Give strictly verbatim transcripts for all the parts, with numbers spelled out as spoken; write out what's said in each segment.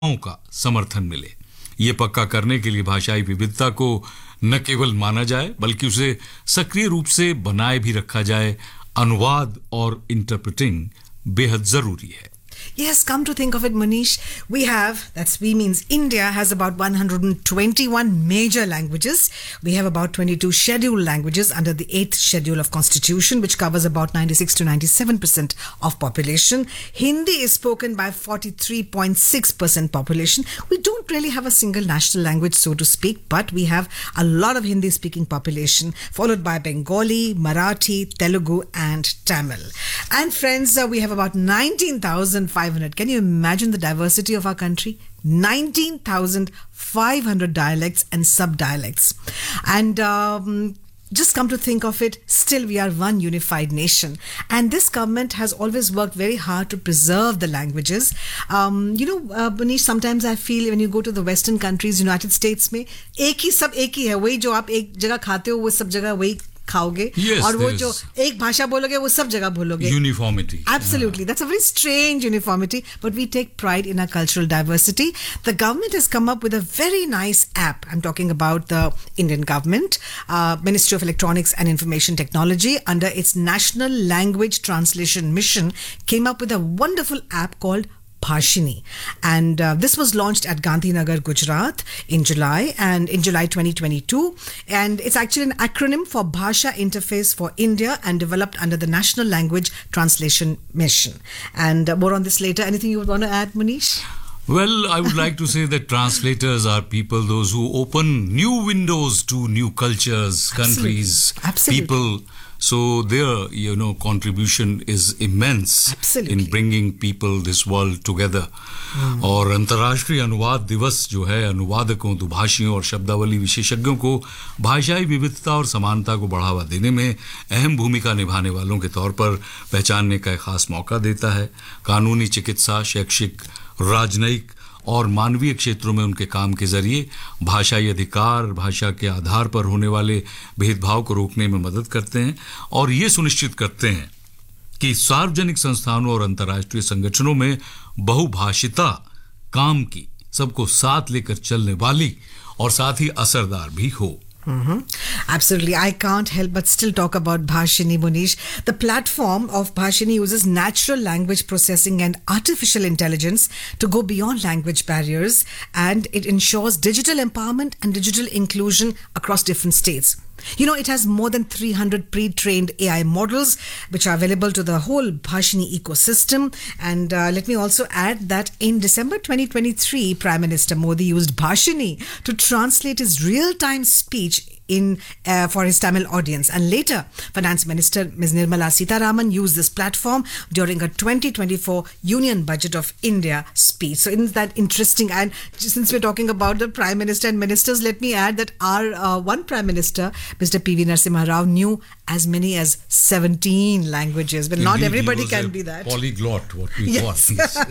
का समर्थन मिले। ये पक्का करने के लिए भाषाई विविधता को न केवल माना जाए बल्कि उसे सक्रिय रूप से बनाए भी रखा जाए। अनुवाद और इंटरप्रेटिंग बेहद जरूरी है। Yes, come to think of it, Manish, we have, that's we means India has about one hundred twenty-one major languages. We have about twenty-two scheduled languages under the eighth schedule of Constitution, which covers about ninety-six to ninety-seven percent of population. Hindi is spoken by forty-three point six percent population. We don't really have a single national language, so to speak, but we have a lot of Hindi-speaking population, followed by Bengali, Marathi, Telugu, and Tamil. And friends, uh, we have about nineteen thousand five hundred. Can you imagine the diversity of our country? nineteen thousand five hundred dialects and sub-dialects. And um, just come to think of it, still we are one unified nation. And this government has always worked very hard to preserve the languages. Um, you know, uh, Manish, sometimes I feel when you go to the Western countries, United States में एक ही सब एक ही है, वही जो आप एक जगह खाते हो वो सब जगह वही खाओगे yes, और वो जो एक भाषा बोलोगे वो सब जगह बोलोगे. Uniformity. Absolutely. Yeah. That's a very strange uniformity, but we take pride in our cultural diversity. The government has come up with a very nice app. I'm talking about the Indian government, uh, Ministry of Electronics and Information Technology, under its National Language Translation Mission, came up with a wonderful app called Bhashini, and uh, this was launched at Gandhinagar, Gujarat in July and in July twenty twenty-two, and it's actually an acronym for Bhasha Interface for India and developed under the National Language Translation Mission. And uh, more on this later. Anything you would want to add, Manish? Well, I would like to say that translators are people, those who open new windows to new cultures, countries, Absolutely. people. So their, you know, contribution is immense Absolutely. in bringing people, this world together. Hmm. और अंतर्राष्ट्रीय अनुवाद दिवस जो है अनुवादकों, दुभाषियों और शब्दावली विशेषज्ञों को भाषाई विविधता और समानता को बढ़ावा देने में अहम भूमिका निभाने वालों के तौर पर पहचानने का एक खास मौका देता है। कानूनी, चिकित्सा, शैक्षिक, राजनयिक और मानवीय क्षेत्रों में उनके काम के जरिए भाषाई अधिकार, भाषा के आधार पर होने वाले भेदभाव को रोकने में मदद करते हैं और ये सुनिश्चित करते हैं कि सार्वजनिक संस्थानों और अंतर्राष्ट्रीय संगठनों में बहुभाषिता काम की, सबको साथ लेकर चलने वाली और साथ ही असरदार भी हो। Mm-hmm. Absolutely. I can't help but still talk about Bhashini, Munish. The platform of Bhashini uses natural language processing and artificial intelligence to go beyond language barriers, and it ensures digital empowerment and digital inclusion across different states. You know, it has more than three hundred pre-trained A I models which are available to the whole Bhashini ecosystem. And uh, let me also add that in December twenty twenty-three, Prime Minister Modi used Bhashini to translate his real-time speech in uh, for his Tamil audience. And later, Finance Minister Miz Nirmala Sitharaman used this platform during a twenty twenty-four Union Budget of India speech. So isn't that interesting? And since we're talking about the Prime Minister and ministers, let me add that our uh, one Prime Minister, Mister P V Narasimha Rao, knew as many as seventeen languages. But not everybody can be that. Polyglot, what we yes.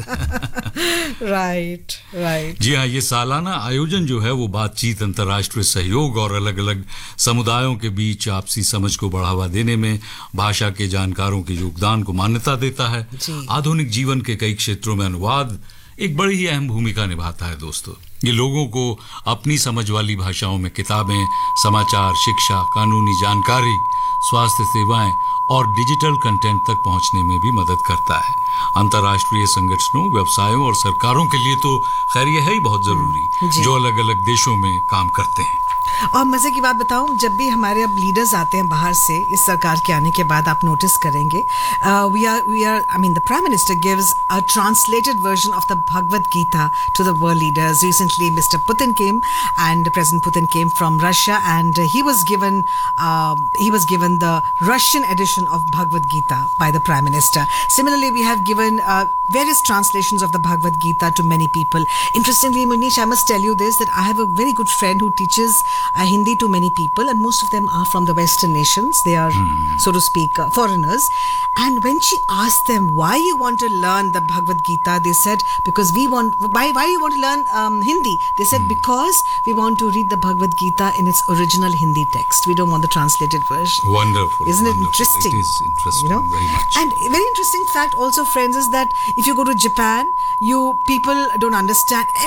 call. right, right. जी हाँ, ये सालाना आयोजन जो है वो बातचीत, अंतर्राष्ट्रीय सहयोग और अलग-अलग समुदायों के बीच आपसी समझ को बढ़ावा देने में भाषा के जानकारों के योगदान को मान्यता देता है। आधुनिक जीवन के कई क्षेत्रों में अनुवाद एक बड़ी ही अहम भूमिका निभाता है। दोस्तों, ये लोगों को अपनी समझ वाली भाषाओं में किताबें, समाचार, शिक्षा, कानूनी जानकारी, स्वास्थ्य सेवाएं और डिजिटल कंटेंट तक पहुंचने में भी मदद करता है। अंतर्राष्ट्रीय संगठनों, व्यवसायों और सरकारों के लिए तो खैर ये है ही बहुत जरूरी, जो अलग-अलग देशों में काम करते हैं। और मजे की बात बताऊं, जब भी हमारे अब लीडर्स आते हैं बाहर से इस सरकार के आने के बाद, आप नोटिस करेंगे, we are we are I mean the prime minister gives a translated version of the Bhagavad Gita to the world leaders. Recently Mister Putin came, and President Putin came from Russia, and he was given uh, he was given the Russian edition of Bhagavad Gita by the Prime Minister. Similarly, we have given uh, various translations of the Bhagavad Gita to many people. Interestingly, Manish, I must tell you this, that I have a very good friend who teaches uh, Hindi to many people, and most of them are from the Western nations. They are, hmm. so to speak, uh, foreigners. And when she asked them why you want to learn the Bhagavad Gita, they said, because we want, why, why you want to learn um, Hindi? They said, hmm. because we want to read the Bhagavad Gita in its original Hindi text. We don't want the translated version. Wonderful. Isn't wonderful. it interesting? It is interesting, you know? very much. And a very interesting fact also, friends, is that if you go to Japan, you people don't understand